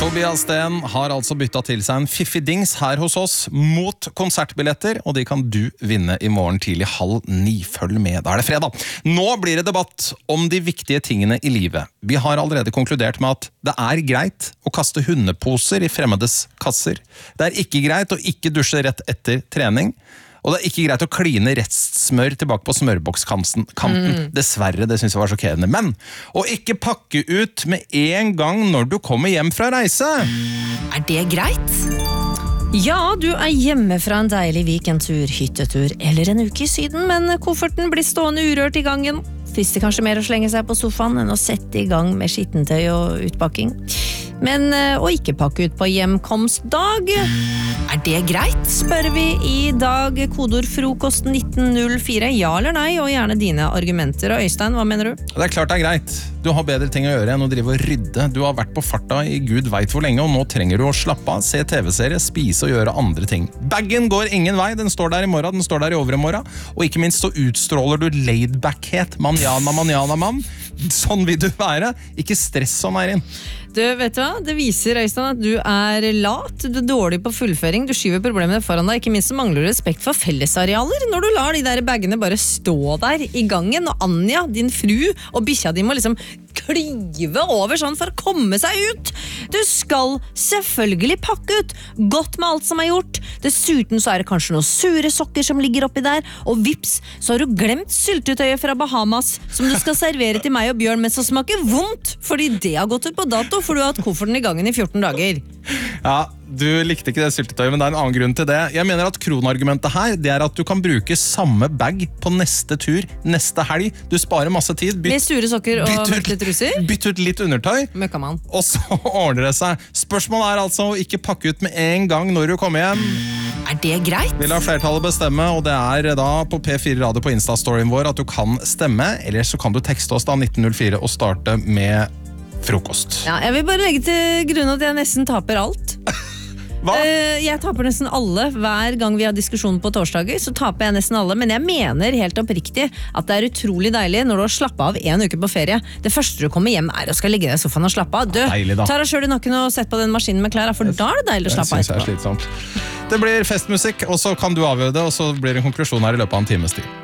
Tobias Sten har altså byttet til seg en fiffidings her hos oss mot konsertbilletter, og de kan du vinne i morgen tidlig 8:30. Følg med, da er det fredag. Nå blir det debatt om de viktige tingene i livet. Vi har allerede konkludert med at det er greit å kaste hundeposer i fremmedes kasser. Det er ikke greit å ikke dusje rett etter trening. Og det er ikke greit å kline restsmør tilbake på smørbokskanten. Dessverre, det synes jeg var sjokkerende. Men å ikke pakke ut med en gang når du kommer hjem fra reise. Er det greit? Ja, du er hjemme fra en deilig weekendtur, hyttetur eller en uke i Syden, men kofferten blir stående urørt i gangen. Frister kanskje mer å slenge seg på sofaen enn å sette i gang med skittentøy og utpakking. Men å ikke pakke ut på hjemkomstdag, er det greit? Spør vi i dag. Kodord frokost 1904, ja eller nei, og gjerne dine argumenter. Og Øystein, hva mener du? Det er klart det er greit. Du har bedre ting å gjøre enn å drive og rydde. Du har vært på farta i Gud vet hvor lenge, og nå trenger du å slappe av, se TV-serie, spise og gjøre andre ting. Baggen går ingen vei, den står der i morgen, den står der i overmorgen, og ikke minst så utstråler du laidbackhet, manjana. Sånn vil du være. Ikke stress sånn her inn. Du, vet du hva? Det viser, Øystein, at du er lat, du er dårlig på fullføring, du skyver problemene foran deg, ikke minst så mangler du respekt for fellesarealer, når du lar de der baggene bare stå der i gangen, og Anja, din fru, og bikkja di må liksom klyve over sånn for å komme seg ut. Du skal selvfølgelig pakke ut, godt med alt som er gjort. Dessuten så er det kanskje noen sure sokker som ligger oppi der, og vips, så har du glemt syltetøyet fra Bahamas, som du skal servere til meg og Bjørn, men som smaker vondt, fordi det har gått ut på dato, for du har hatt kofferten i gangen i 14 dager. Ja, du likte ikke det syltetøyet, men det er en annen grunn til det. Jeg mener at kronargumentet her, det er at du kan bruke samme bag på neste tur, neste helg. Du sparer masse tid. Med sure sokker og mørkle truser? Bytt ut litt undertøy, Møkkamann. og så ordner det seg. Spørsmålet er altså å ikke pakke ut med en gang når du kommer hjem. Er det greit? Vi lar flertallet bestemme, og det er da på P4 Radio på Insta-storyen vår at du kan stemme, eller så kan du tekste oss da 1904 og starte med frokost. Ja, jeg vil bare legge til grunn at jeg nesten taper alt. Hva? Jeg taper nesten alle. Hver gang vi har diskusjon på torsdager, så taper jeg nesten alle. Men jeg mener helt oppriktig at det er utrolig deilig når du har slappet av en uke på ferie. Det første du kommer hjem er å skal ligge deg i sofaen og slappe av. Du, tar deg selv i nakken og sett på den maskinen med klær, for da er det deilig å slappe av etterpå. Det blir festmusikk, og så kan du avgjøre det, og så blir det en konklusjon her i løpet av en times tid.